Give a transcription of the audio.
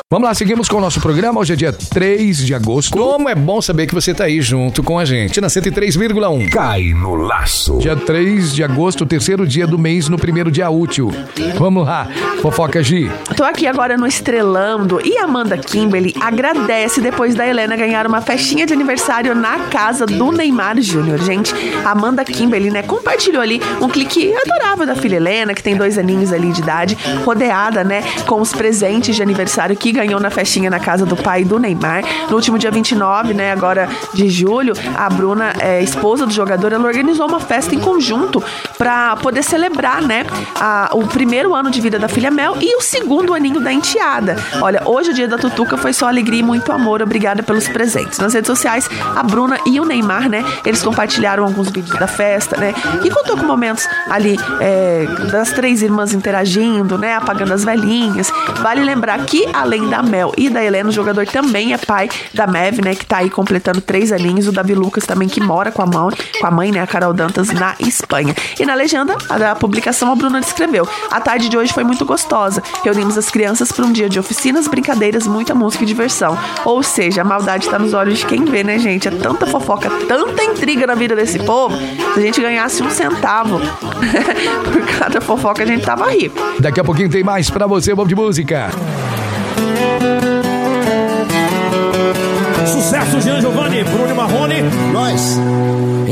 Vamos lá, seguimos com o nosso programa. Hoje é dia 3 de agosto. Como é bom saber que você tá aí junto com a gente na 103,1. Cai no laço. Dia 3 de agosto, terceiro dia do mês, no primeiro dia útil. Vamos lá, fofoca Gi. Tô aqui agora no Estrelando e Amanda Kimberly agradece depois da Helena ganhar uma festinha de aniversário na casa do Neymar Júnior. Gente, a Amanda Kimberly, né, compartilhou ali um clique adorável da filha Helena, que tem 2 aninhos ali de idade, rodeada, né, com os presentes de aniversário que ganhou na festinha na casa do pai do Neymar. No último dia 29, né, agora de julho, a Bruna, esposa do jogador, ela organizou uma festa em conjunto para poder celebrar, né, o primeiro ano de vida da filha Mel e o segundo aninho da enteada. Olha, hoje o dia da Tutuca foi só alegria e muito amor. Obrigada pelos presentes. Nas redes sociais, a Bruna e o Neymar, né, eles compartilharam alguns vídeos da festa, né, e contou com momentos ali das 3 irmãs interagindo, né, apagando as velhinhas. Vale lembrar que, além da Mel e da Helena, o jogador também é pai da Mev, né, que tá aí completando 3 aninhos, o Davi Lucas também, que mora com a mãe, né, a Carol Dantas, na Espanha. E na legenda da publicação, a Bruna descreveu: a tarde de hoje foi muito gostosa, reunimos as crianças para um dia de oficinas, brincadeiras, muita música e diversão. Ou seja, a maldade tá nos olhos de quem vê, né, gente? É tanta fofoca, tanta intriga na vida desse povo, se a gente ganhasse 1 centavo por cada fofoca, a gente tava rico. Daqui a pouquinho tem mais pra você, vamos de música. Sucesso, Jean Giovanni, Bruno Marrone. Nós.